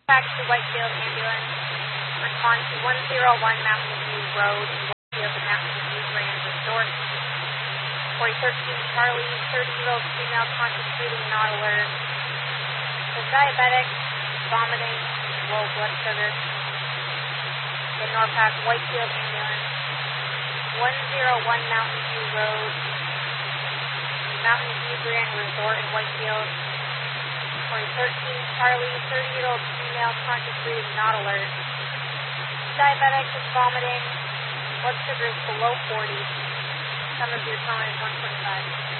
Taxi Whitefield ambulance. Respond to 101 Mountain View Road in Whitefield, the Mountain View Grand Resort. For a 13 Charlie, 30-year-old female concentrating not alert. The diabetic, vomiting, low blood sugar. The Norpac Whitefield ambulance. 101 Mountain View Road, Mountain View Grand Resort in Whitefield. For a 13 Charlie, 30-year-old female concentrating not alert. Diabetic is vomiting. Blood sugar is below 40. Sum of your tone is 125.